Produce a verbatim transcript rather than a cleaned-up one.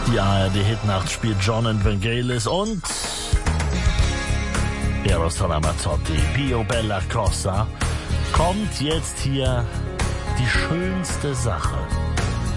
Die A R D-Hitnacht spielt John and Vangelis und Eros Ramazzotti. Pio Bella Cosa. Kommt jetzt hier die schönste Sache.